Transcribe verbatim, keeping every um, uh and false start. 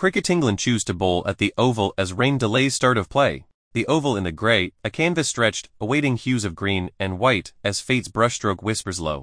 Cricket England choose to bowl at the Oval as rain delays start of play. The Oval in the grey, a canvas stretched, awaiting hues of green and white as fate's brushstroke whispers low.